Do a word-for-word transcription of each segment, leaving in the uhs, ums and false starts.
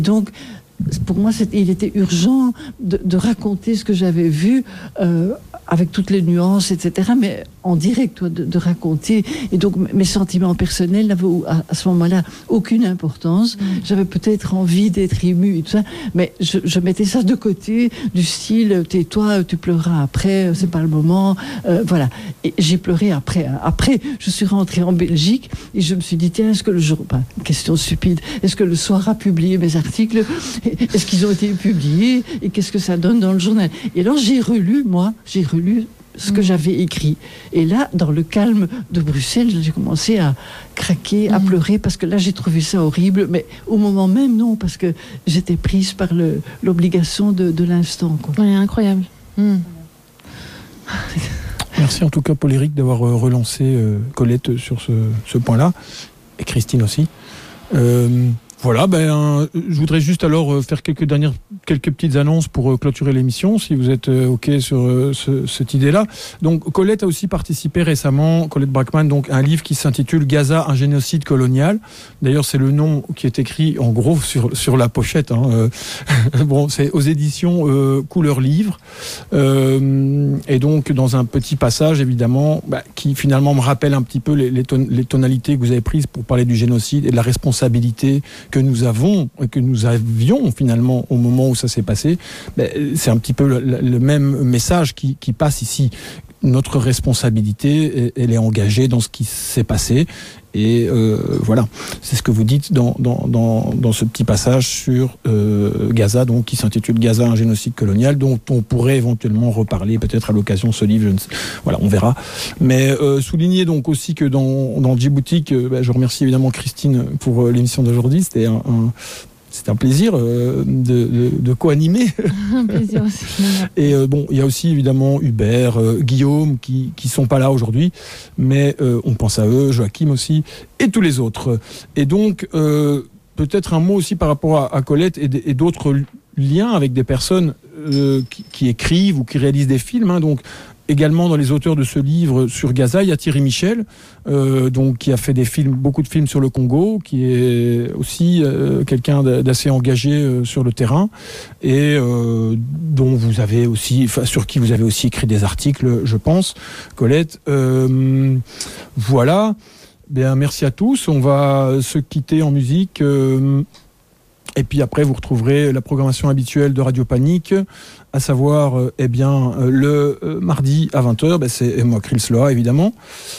Donc, pour moi, il était urgent de, de raconter ce que j'avais vu euh, avec toutes les nuances, et cetera, mais en direct, toi, de, de raconter. Et donc, mes sentiments personnels n'avaient à, à ce moment-là aucune importance. Mmh. J'avais peut-être envie d'être émue et tout ça, mais je, je mettais ça de côté, du style, tais-toi, tu pleureras après, c'est pas le moment. Euh, voilà. Et j'ai pleuré après. Après, je suis rentrée en Belgique et je me suis dit, tiens, est-ce que le jour... Bah, question stupide. Est-ce que le Soir a publié mes articles ? Est-ce qu'ils ont été publiés ? Et qu'est-ce que ça donne dans le journal ? Et alors, j'ai relu, moi, j'ai relu ce que j'avais écrit. Et là, dans le calme de Bruxelles, j'ai commencé à craquer, à mmh. pleurer, parce que là, j'ai trouvé ça horrible. Mais au moment même, non, parce que j'étais prise par le, l'obligation de, de l'instant. Quoi. Oui, incroyable. Mmh. Merci en tout cas, Paul-Éric, d'avoir relancé euh, Colette sur ce, ce point-là. Et Christine aussi. Euh, Voilà, ben, je voudrais juste alors faire quelques dernières, quelques petites annonces pour clôturer l'émission, si vous êtes OK sur ce, cette idée-là. Donc, Colette a aussi participé récemment, Colette Brackman, donc, à un livre qui s'intitule Gaza, un génocide colonial. D'ailleurs, c'est le nom qui est écrit en gros sur, sur la pochette. Hein. Euh, bon, c'est aux éditions euh, Couleur Livre. Euh, et donc, dans un petit passage, évidemment, bah, qui finalement me rappelle un petit peu les, les, ton, les tonalités que vous avez prises pour parler du génocide et de la responsabilité que nous avons, que nous avions finalement au moment où ça s'est passé, ben, c'est un petit peu le, le même message qui, qui passe ici. Notre responsabilité, elle est engagée dans ce qui s'est passé. Et euh, voilà, c'est ce que vous dites dans, dans, dans, dans ce petit passage sur euh, Gaza, donc, qui s'intitule Gaza, un génocide colonial, dont on pourrait éventuellement reparler peut-être à l'occasion de ce livre. Je ne sais, voilà, on verra. Mais euh, souligner donc aussi que dans, dans Djiboutique, euh, bah, je remercie évidemment Christine pour euh, l'émission d'aujourd'hui. C'était un, un C'est un plaisir euh, de, de, de co-animer. Un plaisir aussi. Et euh, bon, il y a aussi évidemment Hubert, euh, Guillaume qui qui sont pas là aujourd'hui, mais euh, on pense à eux, Joachim aussi, et tous les autres. Et donc euh, peut-être un mot aussi par rapport à, à Colette et, d- et d'autres liens avec des personnes euh, qui, qui écrivent ou qui réalisent des films. Hein, donc également dans les auteurs de ce livre sur Gaza, il y a Thierry Michel, euh, donc qui a fait des films, beaucoup de films sur le Congo, qui est aussi euh, quelqu'un d'assez engagé euh, sur le terrain et euh, dont vous avez aussi, enfin, sur qui vous avez aussi écrit des articles, je pense, Colette. Euh, voilà. Bien, merci à tous. On va se quitter en musique. Euh, Et puis après, vous retrouverez la programmation habituelle de Radio Panique, à savoir, euh, eh bien, euh, le euh, mardi à vingt heures, ben c'est moi, Chris Loa, évidemment.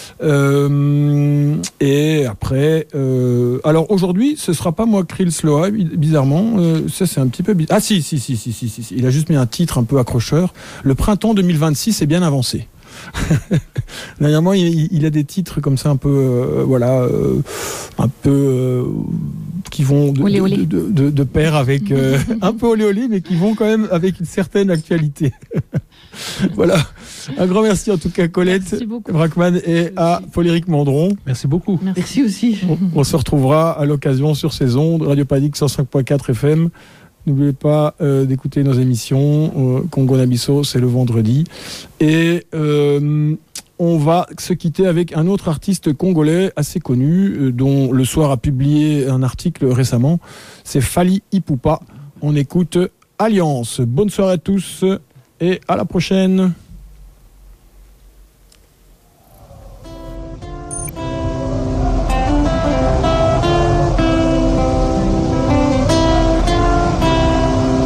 Euh, et après, euh, alors aujourd'hui, ce sera pas moi, Chris Loa, bizarrement. Euh, ça, c'est un petit peu bizarre. Ah si, si, si, si, si, si, si. Il a juste mis un titre un peu accrocheur. Le printemps deux mille vingt-six est bien avancé. Dernièrement, il, il a des titres comme ça un peu, euh, voilà, euh, un peu euh, qui vont de, olé, olé. de, de, de, de pair avec euh, un peu olé olé, mais qui vont quand même avec une certaine actualité. Voilà. Un grand merci en tout cas, Colette Brackman et à Paul-Éric Mandron. Merci beaucoup. Merci, merci aussi. On, on se retrouvera à l'occasion sur ces ondes, Radio Panique cent cinq point quatre F M. N'oubliez pas euh, d'écouter nos émissions. Euh, Congo Nabisso, c'est le vendredi. Et euh, on va se quitter avec un autre artiste congolais assez connu, euh, dont Le Soir a publié un article récemment. C'est Fally Ipupa. On écoute Alliance. Bonne soirée à tous et à la prochaine.